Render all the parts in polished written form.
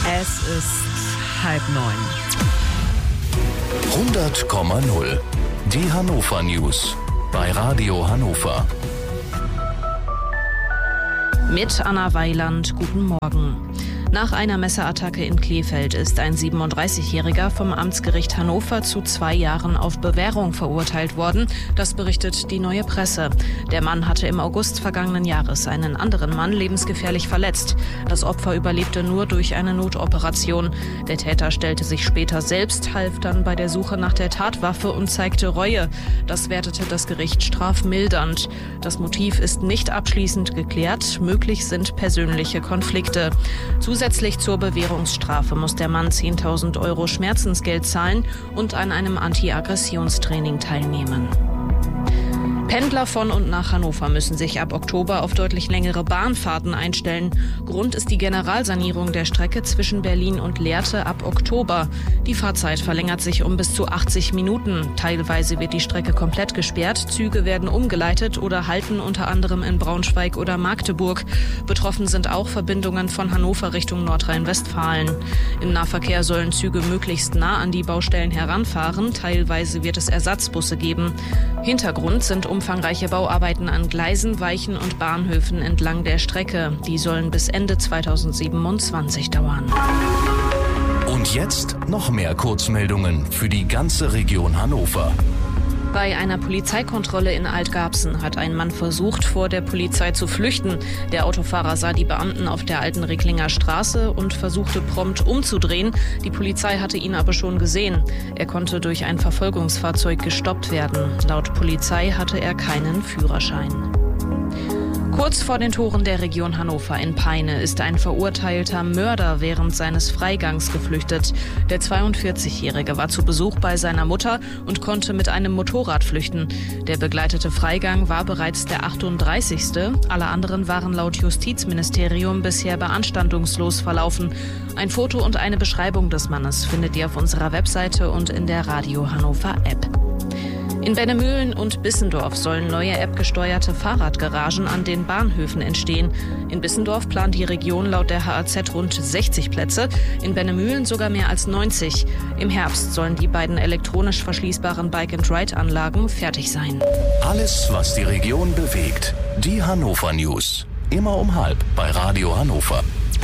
Es ist 8:30. 100,0. Die Hannover News bei Radio Hannover. Mit Anna Weiland, guten Morgen. Nach einer Messerattacke in Kleefeld ist ein 37-Jähriger vom Amtsgericht Hannover zu 2 Jahren auf Bewährung verurteilt worden. Das berichtet die Neue Presse. Der Mann hatte im August vergangenen Jahres einen anderen Mann lebensgefährlich verletzt. Das Opfer überlebte nur durch eine Notoperation. Der Täter stellte sich später selbst, half dann bei der Suche nach der Tatwaffe und zeigte Reue. Das wertete das Gericht strafmildernd. Das Motiv ist nicht abschließend geklärt. Möglich sind persönliche Konflikte. Zusätzlich zur Bewährungsstrafe muss der Mann 10.000 € Schmerzensgeld zahlen und an einem Anti-Aggressionstraining teilnehmen. Pendler von und nach Hannover müssen sich ab Oktober auf deutlich längere Bahnfahrten einstellen. Grund ist die Generalsanierung der Strecke zwischen Berlin und Lehrte ab Oktober. Die Fahrzeit verlängert sich um bis zu 80 Minuten. Teilweise wird die Strecke komplett gesperrt. Züge werden umgeleitet oder halten unter anderem in Braunschweig oder Magdeburg. Betroffen sind auch Verbindungen von Hannover Richtung Nordrhein-Westfalen. Im Nahverkehr sollen Züge möglichst nah an die Baustellen heranfahren. Teilweise wird es Ersatzbusse geben. Hintergrund sind umfangreiche Bauarbeiten an Gleisen, Weichen und Bahnhöfen entlang der Strecke. Die sollen bis Ende 2027 dauern. Und jetzt noch mehr Kurzmeldungen für die ganze Region Hannover. Bei einer Polizeikontrolle in Altgarbsen hat ein Mann versucht, vor der Polizei zu flüchten. Der Autofahrer sah die Beamten auf der alten Recklinger Straße und versuchte prompt umzudrehen. Die Polizei hatte ihn aber schon gesehen. Er konnte durch ein Verfolgungsfahrzeug gestoppt werden. Laut Polizei hatte er keinen Führerschein. Kurz vor den Toren der Region Hannover in Peine ist ein verurteilter Mörder während seines Freigangs geflüchtet. Der 42-Jährige war zu Besuch bei seiner Mutter und konnte mit einem Motorrad flüchten. Der begleitete Freigang war bereits der 38. Alle anderen waren laut Justizministerium bisher beanstandungslos verlaufen. Ein Foto und eine Beschreibung des Mannes findet ihr auf unserer Webseite und in der Radio Hannover App. In Bennemühlen und Bissendorf sollen neue App-gesteuerte Fahrradgaragen an den Bahnhöfen entstehen. In Bissendorf plant die Region laut der HAZ rund 60 Plätze, in Bennemühlen sogar mehr als 90. Im Herbst sollen die beiden elektronisch verschließbaren Bike-and-Ride-Anlagen fertig sein. Alles, was die Region bewegt. Die Hannover News. Immer um 12:30 bei Radio Hannover.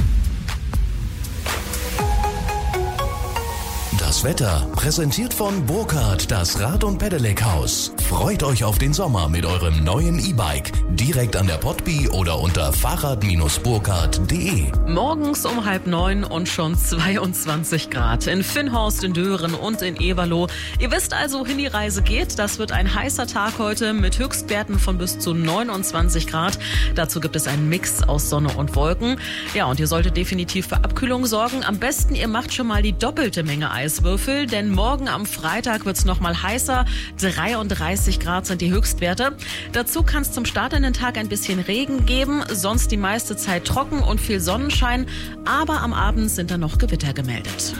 Das Wetter präsentiert von Burkhardt, das Rad- und Pedelec-Haus. Freut euch auf den Sommer mit eurem neuen E-Bike. Direkt an der Potby oder unter fahrrad-burkhardt.de. Morgens um 8:30 und schon 22 Grad. In Finnhorst, in Dören und in Everloh. Ihr wisst also, wohin die Reise geht. Das wird ein heißer Tag heute mit Höchstwerten von bis zu 29 Grad. Dazu gibt es einen Mix aus Sonne und Wolken. Ja, und ihr solltet definitiv für Abkühlung sorgen. Am besten, ihr macht schon mal die doppelte Menge Eiswürfel, denn morgen am Freitag wird es noch mal heißer. 33 Grad sind die Höchstwerte. Dazu kann es zum Start in den Tag ein bisschen Regen geben, sonst die meiste Zeit trocken und viel Sonnenschein. Aber am Abend sind dann noch Gewitter gemeldet.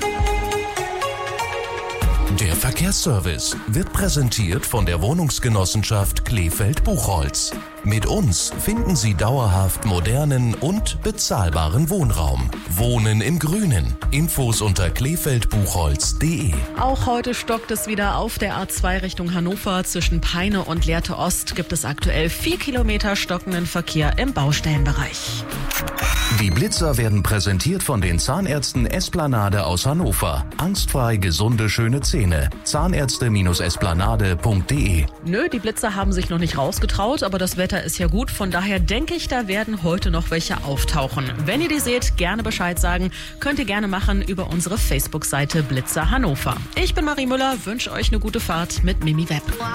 Der Verkehrsservice wird präsentiert von der Wohnungsgenossenschaft Kleefeld-Buchholz. Mit uns finden Sie dauerhaft modernen und bezahlbaren Wohnraum. Wohnen im Grünen. Infos unter kleefeldbuchholz.de. Auch heute stockt es wieder auf der A2 Richtung Hannover. Zwischen Peine und Lehrte Ost gibt es aktuell 4 Kilometer stockenden Verkehr im Baustellenbereich. Die Blitzer werden präsentiert von den Zahnärzten Esplanade aus Hannover. Angstfrei gesunde, schöne Zähne. Zahnärzte-esplanade.de. Nö, die Blitzer haben sich noch nicht rausgetraut, aber das Wetter ist ja gut. Von daher denke ich, da werden heute noch welche auftauchen. Wenn ihr die seht, gerne Bescheid sagen. Könnt ihr gerne machen über unsere Facebook-Seite Blitzer Hannover. Ich bin Marie Müller, wünsche euch eine gute Fahrt mit Mimi Webb.